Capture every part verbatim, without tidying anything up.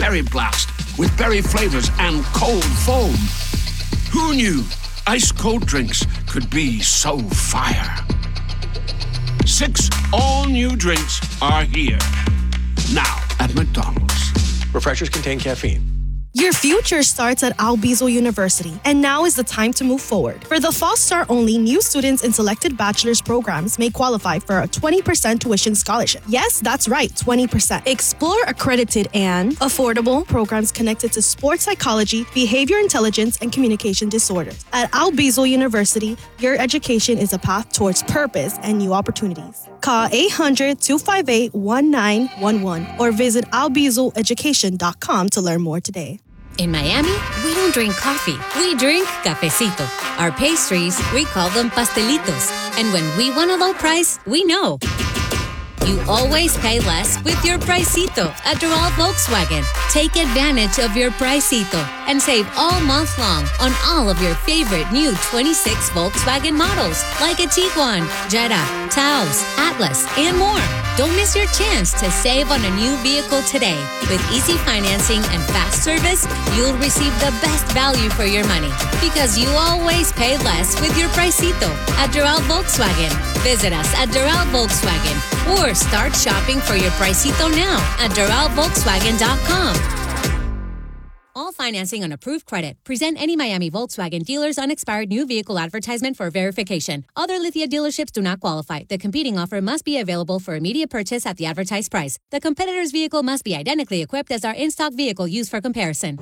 Berry Blast with berry flavors and cold foam. Who knew ice cold drinks could be so fire? Six all-new drinks are here. Now at McDonald's. Refreshers contain caffeine. Your future starts at Albizu University, and now is the time to move forward. For the fall start only, new students in selected bachelor's programs may qualify for a twenty percent tuition scholarship. Yes, that's right, twenty percent. Explore accredited and affordable programs connected to sports psychology, behavior intelligence, and communication disorders. At Albizu University, your education is a path towards purpose and new opportunities. Call eight hundred, two five eight, one nine one one or visit albizu education dot com to learn more today. In Miami, we don't drink coffee. We drink cafecito. Our pastries, we call them pastelitos. And when we want a low price, we know. You always pay less with your Pricito at Doral Volkswagen. Take advantage of your Pricito and save all month long on all of your favorite new twenty-six Volkswagen models like a Tiguan, Jetta, Taos, Atlas, and more. Don't miss your chance to save on a new vehicle today. With easy financing and fast service, you'll receive the best value for your money because you always pay less with your Pricito at Doral Volkswagen. Visit us at Doral Volkswagen or start shopping for your Pricito now at doral volkswagen dot com. All financing on approved credit. Present any Miami Volkswagen dealer's unexpired new vehicle advertisement for verification. Other Lithia dealerships do not qualify. The competing offer must be available for immediate purchase at the advertised price. The competitor's vehicle must be identically equipped as our in-stock vehicle used for comparison.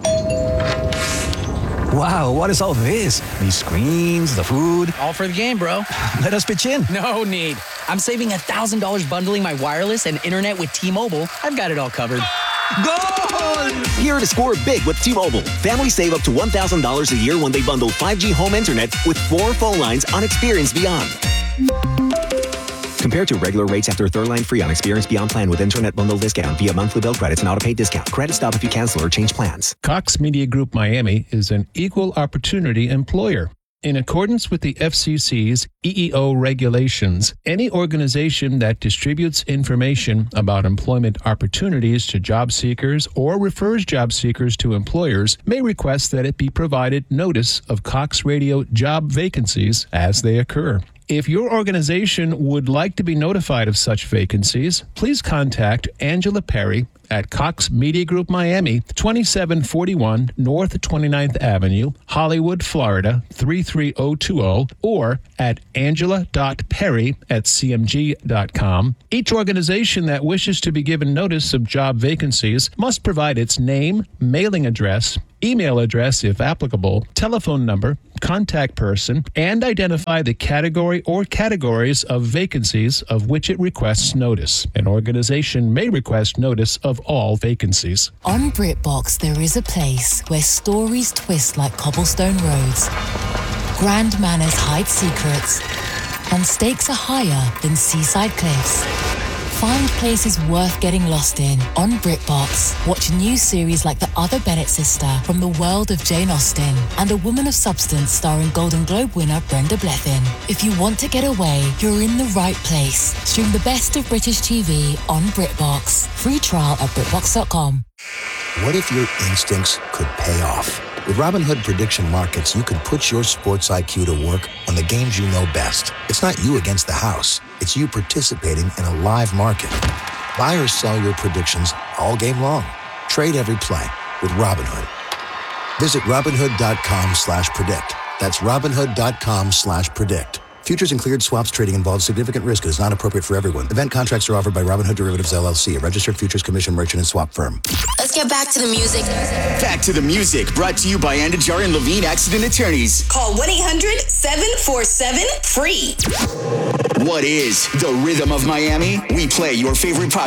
Wow, what is all this? These screens, the food. All for the game, bro. Let us pitch in. No need. I'm saving one thousand dollars bundling my wireless and internet with T-Mobile. I've got it all covered. Goal! Here to score big with T-Mobile. Families save up to one thousand dollars a year when they bundle five G home internet with four phone lines on Experience Beyond. Compared to regular rates after a third line free on Experience Beyond plan with internet bundle discount via monthly bill credits and auto-pay discount. Credit stop if you cancel or change plans. Cox Media Group Miami is an equal opportunity employer. In accordance with the F C C's E E O regulations, any organization that distributes information about employment opportunities to job seekers or refers job seekers to employers may request that it be provided notice of Cox Radio job vacancies as they occur. If your organization would like to be notified of such vacancies, please contact Angela Perry at Cox Media Group Miami, twenty-seven forty-one North twenty-ninth Avenue, Hollywood, Florida, three three zero two zero, or at angela dot perry at c m g dot com. Each organization that wishes to be given notice of job vacancies must provide its name, mailing address, email address if applicable, telephone number, contact person, and identify the category or categories of vacancies of which it requests notice. An organization may request notice of all vacancies. On BritBox, there is a place where stories twist like cobblestone roads, grand manners hide secrets, and stakes are higher than seaside cliffs. Find places worth getting lost in on BritBox. Watch new series like The Other Bennett Sister from the world of Jane Austen and A Woman of Substance starring Golden Globe winner Brenda Blethyn. If you want to get away, you're in the right place. Stream the best of British T V on BritBox. Free trial at britbox dot com. What if your instincts could pay off? With Robinhood Prediction Markets, you could put your sports I Q to work on the games you know best. It's not you against the house. It's you participating in a live market. Buy or sell your predictions all game long. Trade every play with Robinhood. Visit Robinhood.com slash predict. That's Robinhood.com slash predict. Futures and cleared swaps trading involves significant risk and is not appropriate for everyone. Event contracts are offered by Robinhood Derivatives, L L C, a registered futures commission merchant and swap firm. Let's get back to the music. Back to the music, brought to you by Andajar and Levine Accident Attorneys. Call one eight hundred seven four seven free. What is the rhythm of Miami? We play your favorite pop